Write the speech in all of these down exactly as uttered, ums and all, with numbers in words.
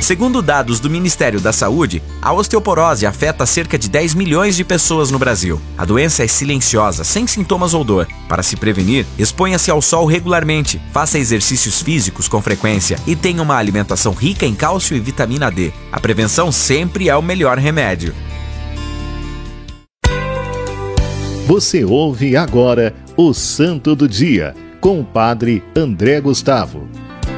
Segundo dados do Ministério da Saúde, a osteoporose afeta cerca de dez milhões de pessoas no Brasil. A doença é silenciosa, sem sintomas ou dor. Para se prevenir, exponha-se ao sol regularmente, faça exercícios físicos com frequência e tenha uma alimentação rica em cálcio e vitamina D. A prevenção sempre é o melhor remédio. Você ouve agora o Santo do Dia, com o Padre André Gustavo.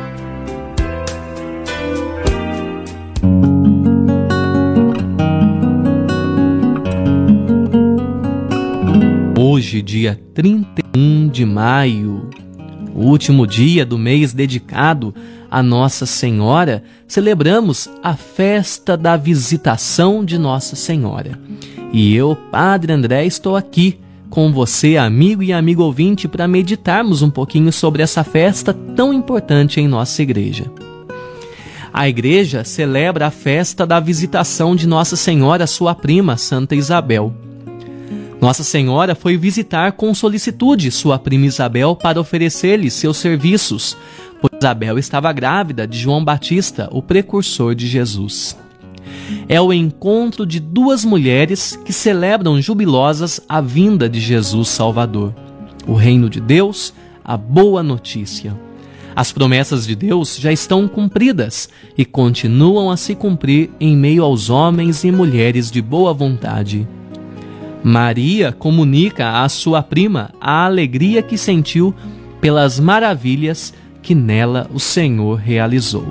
Hoje, dia trinta e um de maio, o último dia do mês dedicado a Nossa Senhora, celebramos a festa da visitação de Nossa Senhora. E eu, Padre André, estou aqui com você, amigo e amigo ouvinte, para meditarmos um pouquinho sobre essa festa tão importante em nossa igreja. A igreja celebra a festa da visitação de Nossa Senhora, sua prima, Santa Isabel. Nossa Senhora foi visitar com solicitude sua prima Isabel para oferecer-lhe seus serviços, pois Isabel estava grávida de João Batista, o precursor de Jesus. É o encontro de duas mulheres que celebram jubilosas a vinda de Jesus Salvador, o reino de Deus, a boa notícia. As promessas de Deus já estão cumpridas e continuam a se cumprir em meio aos homens e mulheres de boa vontade. Maria comunica à sua prima a alegria que sentiu pelas maravilhas que nela o Senhor realizou.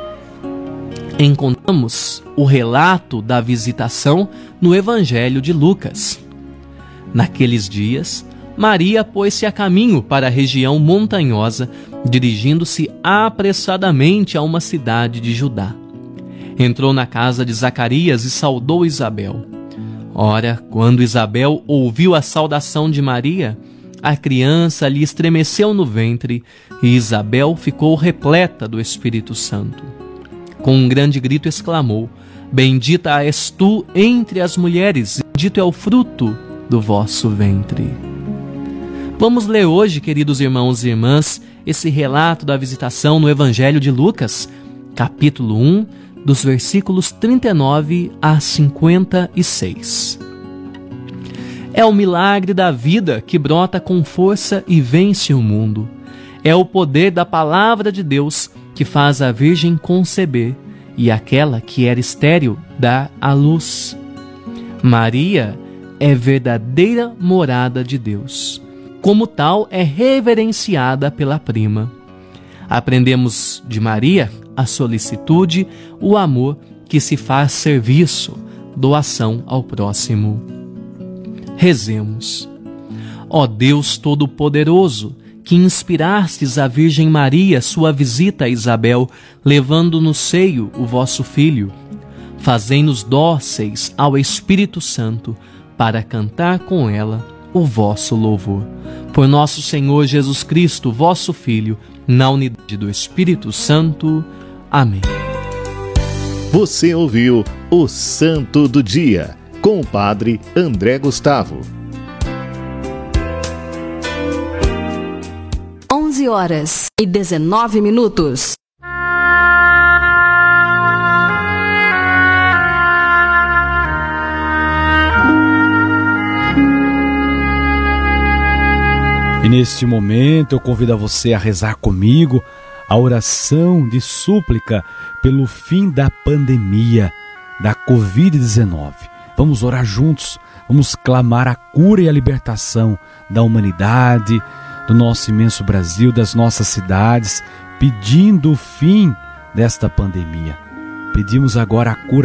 Encontramos o relato da visitação no Evangelho de Lucas. Naqueles dias, Maria pôs-se a caminho para a região montanhosa, dirigindo-se apressadamente a uma cidade de Judá. Entrou na casa de Zacarias e saudou Isabel. Ora, quando Isabel ouviu a saudação de Maria, a criança lhe estremeceu no ventre e Isabel ficou repleta do Espírito Santo. Com um grande grito exclamou: Bendita és tu entre as mulheres, e bendito é o fruto do vosso ventre. Vamos ler hoje, queridos irmãos e irmãs, esse relato da visitação no Evangelho de Lucas, capítulo um, dos versículos trinta e nove a cinquenta e seis. É o milagre da vida que brota com força e vence o mundo. É o poder da palavra de Deus que faz a Virgem conceber e aquela que era estéril dar à luz. Maria é verdadeira morada de Deus. Como tal, é reverenciada pela prima. Aprendemos de Maria a solicitude, o amor que se faz serviço, doação ao próximo. Rezemos. Ó Deus Todo-Poderoso, que inspirastes a Virgem Maria sua visita a Isabel, levando no seio o vosso Filho, fazei-nos dóceis ao Espírito Santo, para cantar com ela o vosso louvor. Por nosso Senhor Jesus Cristo, vosso Filho, na unidade do Espírito Santo. Amém. Você ouviu o Santo do Dia, com o Padre André Gustavo. onze horas e dezenove minutos. E neste momento eu convido a você a rezar comigo a oração de súplica pelo fim da pandemia da covid dezenove. Vamos orar juntos, vamos clamar a cura e a libertação da humanidade, do nosso imenso Brasil, das nossas cidades, pedindo o fim desta pandemia. Pedimos agora a cura